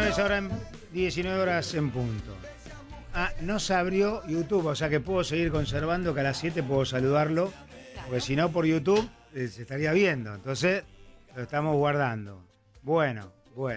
señores, ahora en 19 horas en punto. No se abrió YouTube, o sea que puedo seguir conservando que a las 7 puedo saludarlo, porque si no por YouTube se estaría viendo, entonces lo estamos guardando. Bueno.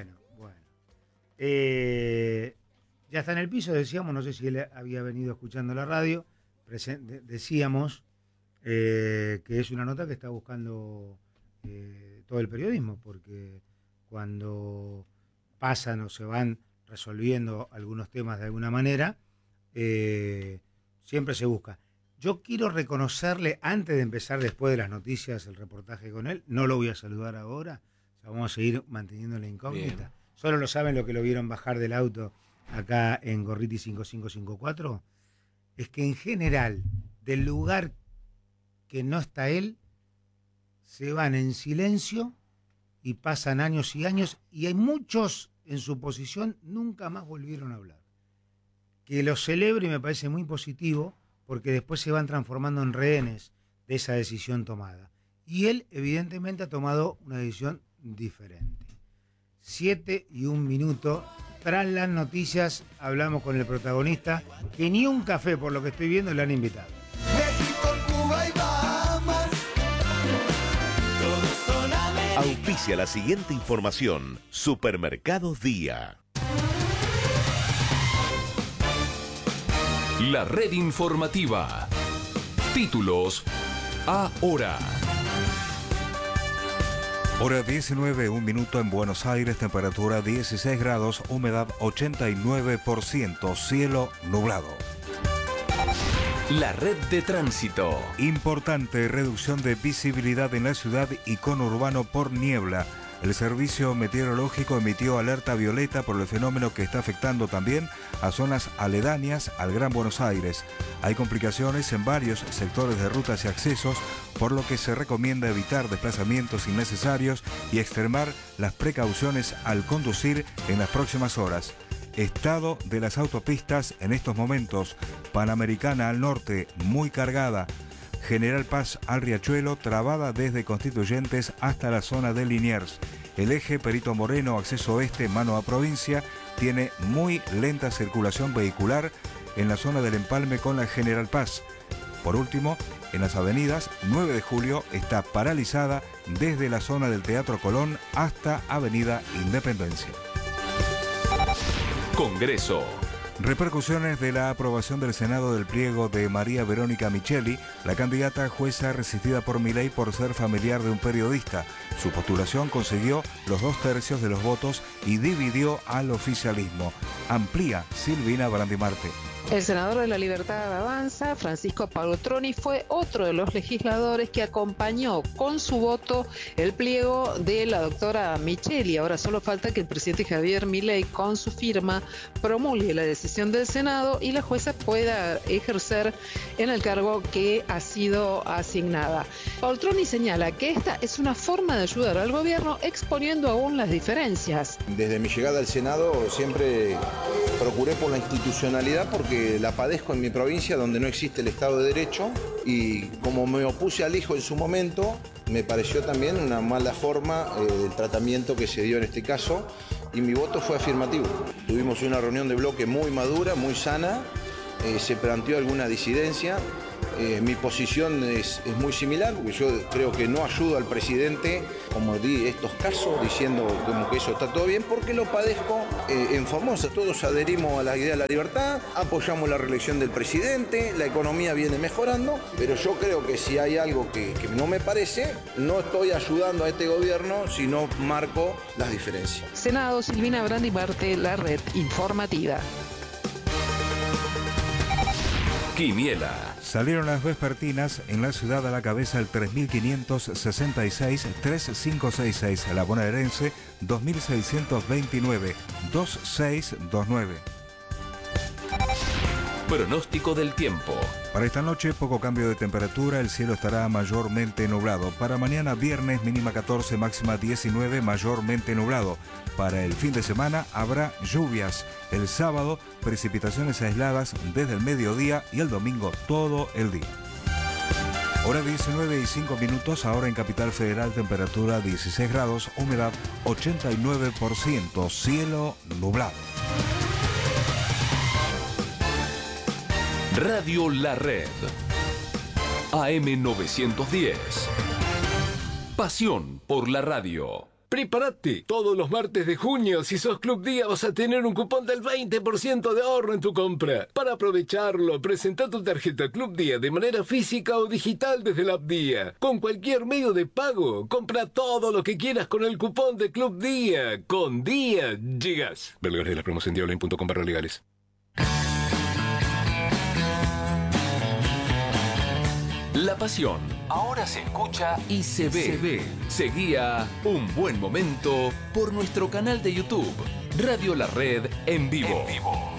Ya está en el piso, decíamos, no sé si él había venido escuchando la radio, decíamos que es una nota que está buscando todo el periodismo, porque cuando pasan o se van resolviendo algunos temas de alguna manera, siempre se busca. Yo quiero reconocerle, antes de empezar después de las noticias, el reportaje con él, no lo voy a saludar ahora, o sea, vamos a seguir manteniendo la incógnita. Bien. Solo lo saben lo que lo vieron bajar del auto acá en Gorriti 5554, es que en general, del lugar que no está él, se van en silencio y pasan años y años, y hay muchos en su posición nunca más volvieron a hablar. Que lo celebro y me parece muy positivo, porque después se van transformando en rehenes de esa decisión tomada. Y él evidentemente ha tomado una decisión diferente. 7:01. Tras las noticias hablamos con el protagonista, que ni un café, por lo que estoy viendo, le han invitado. México, Cuba y Bahamas, todos son América. Auspicia la siguiente información. Supermercados Día. La red informativa. Títulos ahora. Hora 19, 1 minuto en Buenos Aires, temperatura 16 grados, humedad 89%, cielo nublado. La red de tránsito. Importante reducción de visibilidad en la ciudad y conurbano por niebla. El Servicio Meteorológico emitió alerta violeta por el fenómeno que está afectando también a zonas aledañas al Gran Buenos Aires. Hay complicaciones en varios sectores de rutas y accesos, por lo que se recomienda evitar desplazamientos innecesarios y extremar las precauciones al conducir en las próximas horas. Estado de las autopistas en estos momentos: Panamericana al norte, muy cargada. General Paz al Riachuelo, trabada desde Constituyentes hasta la zona de Liniers. El eje Perito Moreno, acceso oeste, mano a provincia, tiene muy lenta circulación vehicular en la zona del empalme con la General Paz. Por último, en las avenidas, 9 de julio está paralizada desde la zona del Teatro Colón hasta Avenida Independencia. Congreso. Repercusiones de la aprobación del Senado del pliego de María Verónica Micheli, la candidata jueza resistida por Milei por ser familiar de un periodista. Su postulación consiguió los 2/3 de los votos y dividió al oficialismo. Amplía Silvina Brandimarte. El senador de La Libertad Avanza, Francisco Paltroni, fue otro de los legisladores que acompañó con su voto el pliego de la doctora Micheli. Ahora solo falta que el presidente Javier Milei, con su firma, promulgue la decisión del Senado y la jueza pueda ejercer en el cargo que ha sido asignada. Paltroni señala que esta es una forma de ayudar al gobierno, exponiendo aún las diferencias. Desde mi llegada al Senado siempre procuré por la institucionalidad, porque la padezco en mi provincia, donde no existe el Estado de Derecho, y como me opuse al hijo en su momento, me pareció también una mala forma del tratamiento que se dio en este caso, y mi voto fue afirmativo. Tuvimos una reunión de bloque muy madura, muy sana, se planteó alguna disidencia. Mi posición es muy similar, porque yo creo que no ayudo al presidente, como di estos casos, diciendo como que eso está todo bien, porque lo padezco en Formosa. Todos adherimos a la idea de la libertad, apoyamos la reelección del presidente, la economía viene mejorando, pero yo creo que si hay algo que no me parece, no estoy ayudando a este gobierno, sino marco las diferencias. Senado, Silvina Brandimarte, la red informativa. Quiniela. Salieron las vespertinas en la ciudad a la cabeza el 3566-3566, la bonaerense 2629-2629. Pronóstico del tiempo. Para esta noche, poco cambio de temperatura, el cielo estará mayormente nublado. Para mañana viernes, mínima 14, máxima 19, mayormente nublado. Para el fin de semana habrá lluvias. El sábado, precipitaciones aisladas desde el mediodía y el domingo todo el día. Hora 19:05, ahora en Capital Federal, temperatura 16 grados, humedad 89%, cielo nublado. Radio La Red. AM 910. Pasión por la radio. Prepárate, todos los martes de junio, si sos Club Día vas a tener un cupón del 20% de ahorro en tu compra. Para aprovecharlo, presenta tu tarjeta Club Día de manera física o digital desde la app Día. Con cualquier medio de pago, compra todo lo que quieras con el cupón de Club Día. Con Día llegas. Ver de la promoción diablo.com/legales. La pasión ahora se escucha y se ve. Seguía Un Buen Momento por nuestro canal de YouTube, Radio La Red en vivo.